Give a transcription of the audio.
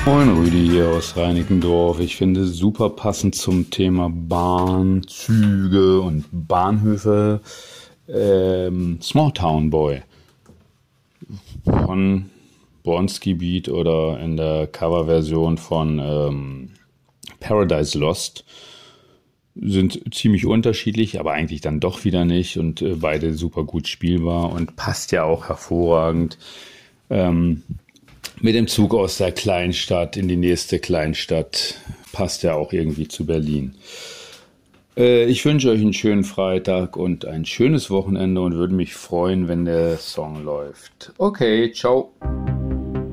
Moin Rüdi hier aus Reinickendorf. Ich finde super passend zum Thema Bahn, Züge und Bahnhöfe Small Town Boy von Bronski Beat oder in der Coverversion von Paradise Lost. Sind ziemlich unterschiedlich, aber eigentlich dann doch wieder nicht und beide super gut spielbar und passt ja auch hervorragend mit dem Zug aus der Kleinstadt in die nächste Kleinstadt. Passt ja auch irgendwie zu Berlin. Ich wünsche euch einen schönen Freitag und ein schönes Wochenende und würde mich freuen, wenn der Song läuft. Okay, ciao.